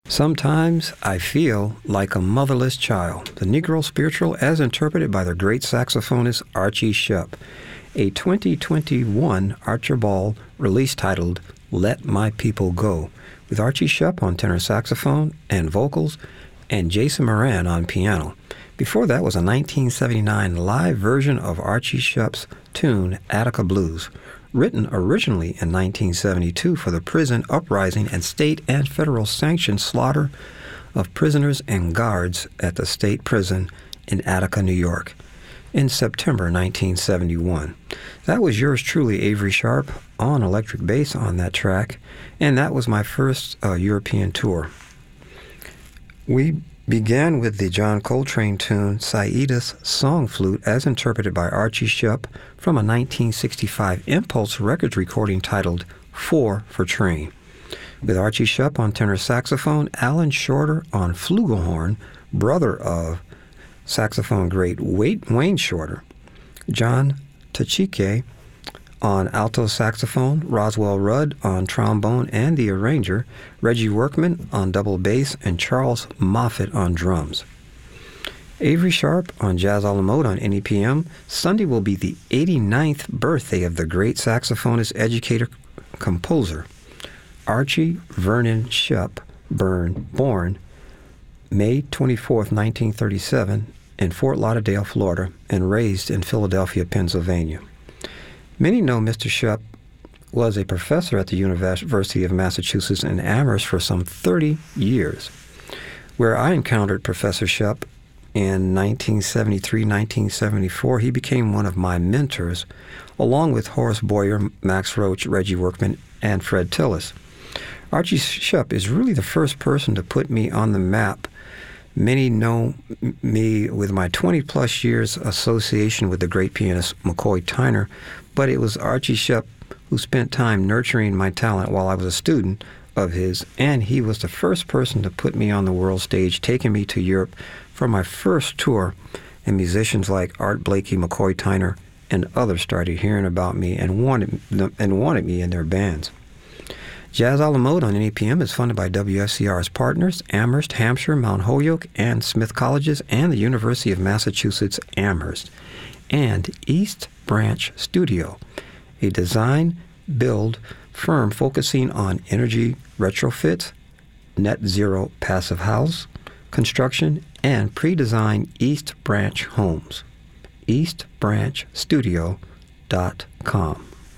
Sometimes I feel like a motherless child. The Negro Spiritual as interpreted by the great saxophonist Archie Shepp. A 2021 Archibald release titled Let My People Go, with Archie Shepp on tenor saxophone and vocals and Jason Moran on piano. Before that was a 1979 live version of Archie Shepp's tune Attica Blues, written originally in 1972 for the prison uprising and state and federal sanctioned slaughter of prisoners and guards at the state prison in Attica, New York, in September 1971. That was yours truly, Avery Sharp, on electric bass on that track, and that was my first European tour. We began with the John Coltrane tune Saida's Song Flute as interpreted by Archie Shepp from a 1965 Impulse Records recording titled 4 for Train, with Archie Shepp on tenor saxophone, Alan Shorter on flugelhorn, brother of saxophone great Wayne Shorter, John Tachike on alto saxophone, Roswell Rudd on trombone and the arranger, Reggie Workman on double bass, and Charles Moffett on drums. Avery Sharp on Jazz a la Mode on NEPM. Sunday will be the 89th birthday of the great saxophonist, educator, composer, Archie Vernon Shepp, born May 24th, 1937, in Fort Lauderdale, Florida, and raised in Philadelphia, Pennsylvania. Many know Mr. Shepp was a professor at the University of Massachusetts in Amherst for some 30 years, where I encountered Professor Shepp in 1973-1974. He became one of my mentors, along with Horace Boyer, Max Roach, Reggie Workman, and Fred Tillis. Archie Shepp is really the first person to put me on the map. Many know me with my 20-plus years association with the great pianist McCoy Tyner, but it was Archie Shepp who spent time nurturing my talent while I was a student of his, and he was the first person to put me on the world stage, taking me to Europe for my first tour, and musicians like Art Blakey, McCoy Tyner, and others started hearing about me and wanted me in their bands. Jazz a la Mode on NEPM is funded by WFCR's partners, Amherst, Hampshire, Mount Holyoke, and Smith Colleges, and the University of Massachusetts Amherst, and East Branch Studio, a design-build firm focusing on energy retrofits, net zero passive house construction, and pre-designed East Branch homes. eastbranchstudio.com.